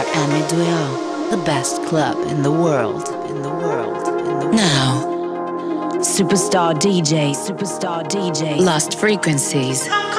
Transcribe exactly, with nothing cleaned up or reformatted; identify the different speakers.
Speaker 1: and Midway, the best club in the world, in the world, in the world. Now, Superstar D J, Superstar D J, Lost Frequencies.